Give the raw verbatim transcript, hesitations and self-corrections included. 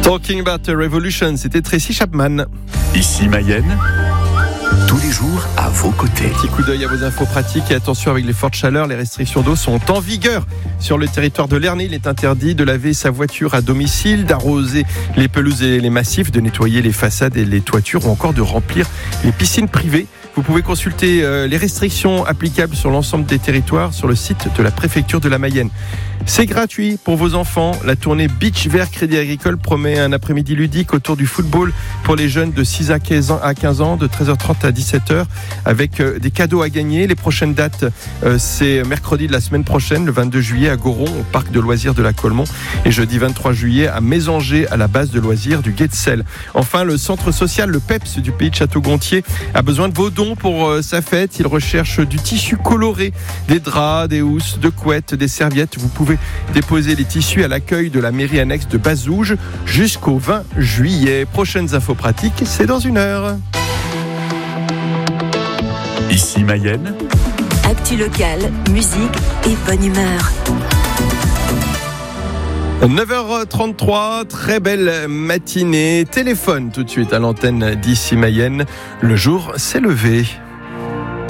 Talking About a Revolution, c'était Tracy Chapman. Ici Mayenne, tous les jours à vos côtés. Petit coup d'œil à vos infos pratiques et attention avec les fortes chaleurs, les restrictions d'eau sont en vigueur. Sur le territoire de l'Ernée, il est interdit de laver sa voiture à domicile, d'arroser les pelouses et les massifs, de nettoyer les façades et les toitures ou encore de remplir les piscines privées. Vous pouvez consulter euh, les restrictions applicables sur l'ensemble des territoires sur le site de la préfecture de la Mayenne. C'est gratuit pour vos enfants. La tournée Beach Vert Crédit Agricole promet un après-midi ludique autour du football pour les jeunes de six à quinze ans, de treize heures trente à dix-sept heures, avec euh, des cadeaux à gagner. Les prochaines dates, euh, c'est mercredi de la semaine prochaine, le vingt-deux juillet à Goron, au parc de loisirs de la Colmont, et jeudi vingt-trois juillet à Mésanger, à la base de loisirs du Gué de Selle. Enfin, le centre social, le P E P S du pays de Château-Gontier, a besoin de vos dons pour euh, sa fête. Il recherche du tissu coloré, des draps, des housses, de couettes, des serviettes. Vous pouvez déposer les tissus à l'accueil de la mairie annexe de Bazouges jusqu'au vingt juillet. Prochaines infos pratiques, c'est dans une heure. Ici Mayenne, actu locale, musique et bonne humeur. neuf heures trente-trois, très belle matinée. Téléphone tout de suite à l'antenne d'Ici Mayenne. Le jour s'est levé.